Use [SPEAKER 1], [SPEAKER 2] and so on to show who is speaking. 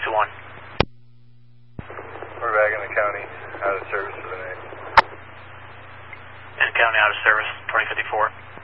[SPEAKER 1] 2051.
[SPEAKER 2] We're back in the county, out of service for the night.
[SPEAKER 1] In county out of service, 2054.